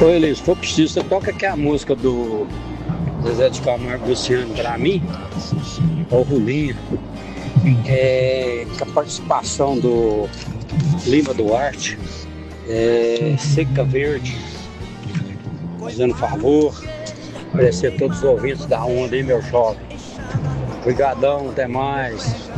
Ô Elis, se for preciso, você toca aqui a música do Zezé de Camargo e Luciano pra mim, ou Rulinha, com a participação do Lima Duarte, Seca Verde, fazendo favor, agradecer a todos os ouvintes da onda aí, meu jovem. Obrigadão, até mais.